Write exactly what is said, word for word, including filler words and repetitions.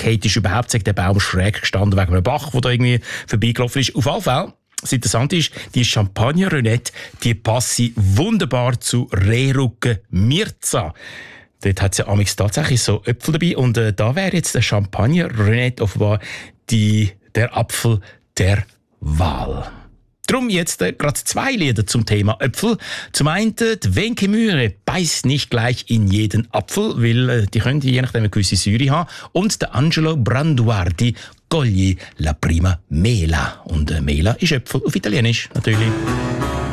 runtergefallen ist. Überhaupt sagt der Baum schräg gestanden wegen einem Bach, der da irgendwie vorbeigelaufen ist. Auf alle Fälle, das Interessante ist, die Champagner Renette, die passen wunderbar zu Rehrucken Mirza. Dort hat es ja amigs tatsächlich so Äpfel dabei. Und äh, da wäre jetzt der Champagner Renette offenbar die, der Apfel der Wahl. Drum jetzt äh, gerade zwei Lieder zum Thema Äpfel. Zum einen, die Wenke Mühre beißt nicht gleich in jeden Apfel, weil äh, die können je nachdem eine gewisse Säure haben. Und der Angelo Branduardi, Cogli la prima mela. Und äh, Mela ist Äpfel auf Italienisch, natürlich.